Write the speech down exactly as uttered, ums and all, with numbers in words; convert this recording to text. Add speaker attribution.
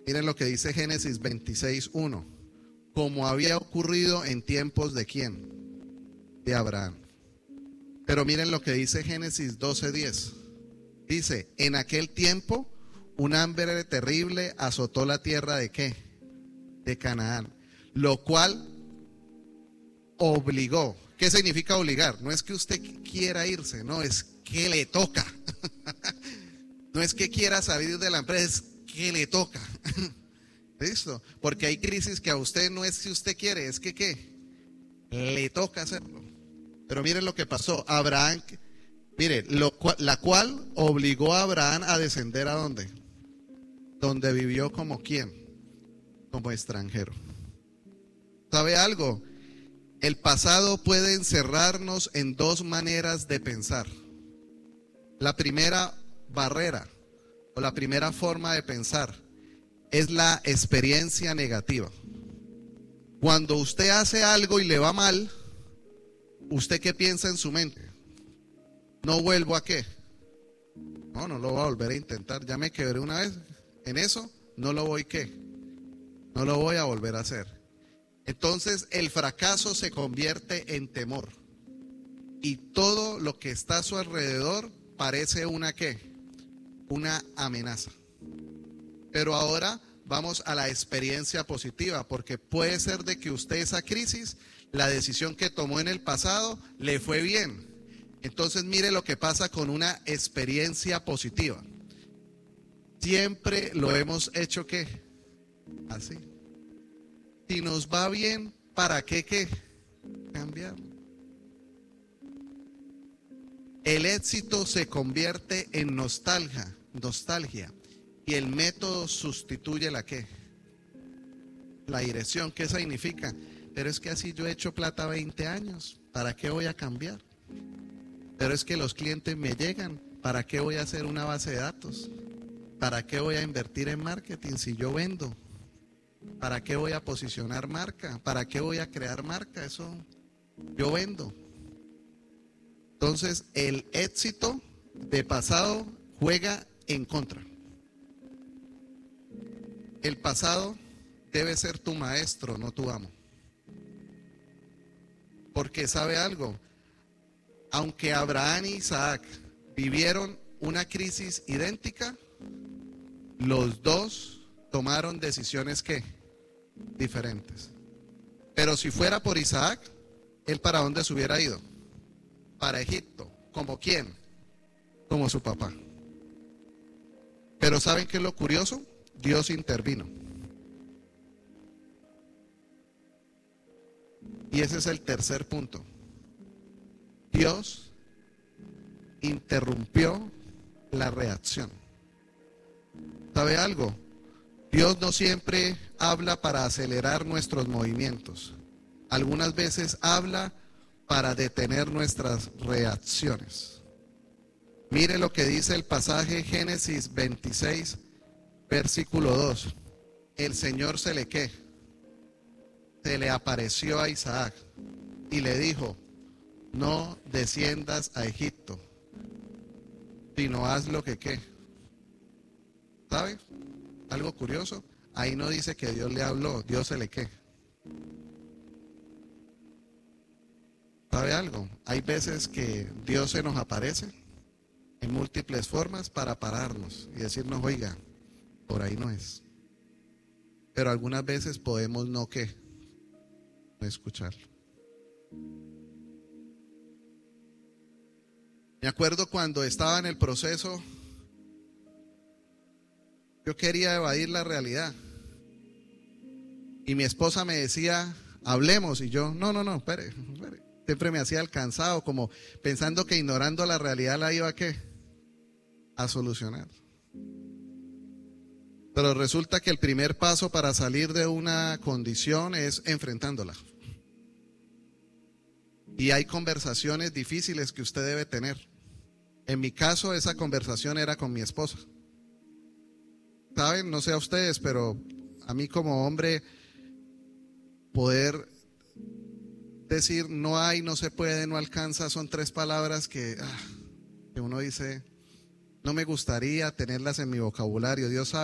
Speaker 1: Miren lo que dice Génesis veintiséis uno. Como había ocurrido en tiempos de ¿quién? De Abraham. Pero miren lo que dice Génesis doce diez. Dice, en aquel tiempo un hambre terrible azotó la tierra de ¿qué? De Canaán. Lo cual obligó. ¿Qué significa obligar? No es que usted quiera irse, no, es que le toca. No es que quiera salir de la empresa, es que le toca. ¿Listo? Porque hay crisis que a usted no es si usted quiere, es que ¿qué? Le toca hacerlo. Pero miren lo que pasó. Abraham, mire, lo cual, la cual obligó a Abraham a descender ¿a dónde? Donde vivió como ¿quién? Como extranjero. ¿Sabe algo? El pasado puede encerrarnos en dos maneras de pensar. La primera barrera o la primera forma de pensar es la experiencia negativa. Cuando usted hace algo y le va mal, ¿usted qué piensa en su mente? No vuelvo a qué. No, no lo voy a volver a intentar. Ya me quebré una vez en eso, no lo voy qué. No lo voy a volver a hacer. Entonces el fracaso se convierte en temor. Y todo lo que está a su alrededor parece una qué. Una amenaza. Pero ahora vamos a la experiencia positiva, porque puede ser de que usted esa crisis, la decisión que tomó en el pasado, le fue bien. Entonces mire lo que pasa con una experiencia positiva. Siempre lo hemos hecho ¿qué? Así. Si nos va bien, ¿para qué qué? Cambiar. El éxito se convierte en nostalgia, nostalgia. Y el método sustituye la ¿qué? La dirección. ¿Qué significa? Pero es que así yo he hecho plata veinte años. ¿Para qué voy a cambiar? Pero es que los clientes me llegan. ¿Para qué voy a hacer una base de datos? ¿Para qué voy a invertir en marketing si yo vendo? ¿Para qué voy a posicionar marca? ¿Para qué voy a crear marca? Eso yo vendo. Entonces el éxito de pasado juega en contra. El pasado debe ser tu maestro, no tu amo. Porque ¿sabe algo? Aunque Abraham y Isaac vivieron una crisis idéntica, los dos tomaron decisiones ¿qué? Diferentes. Pero si fuera por Isaac, ¿él para dónde se hubiera ido? Para Egipto. ¿Como quién? Como su papá. Pero ¿saben qué es lo curioso? Dios intervino. Y ese es el tercer punto. Dios interrumpió la reacción. ¿Sabe algo? Dios no siempre habla para acelerar nuestros movimientos. Algunas veces habla para detener nuestras reacciones. Mire lo que dice el pasaje Génesis veintiséis, versículo dos. El Señor se le ¿qué? Se le apareció a Isaac y le dijo, no desciendas a Egipto, sino haz lo que ¿qué? ¿Sabe? Algo curioso, ahí no dice que Dios le habló, Dios se le ¿qué? ¿Sabe algo? Hay veces que Dios se nos aparece en múltiples formas para pararnos y decirnos, oiga, por ahí no es. Pero algunas veces podemos no ¿qué? No escucharlo. Me acuerdo cuando estaba en el proceso, yo quería evadir la realidad. Y mi esposa me decía, hablemos. Y yo, no, no, no, espere, espere. Siempre me hacía el cansado, como pensando que ignorando la realidad la iba a ¿qué? A solucionar. Pero resulta que el primer paso para salir de una condición es enfrentándola. Y hay conversaciones difíciles que usted debe tener. En mi caso, esa conversación era con mi esposa. ¿Saben? No sé a ustedes, pero a mí como hombre, poder decir no hay, no se puede, no alcanza, son tres palabras que, ah, que uno dice, no me gustaría tenerlas en mi vocabulario. Dios sabe.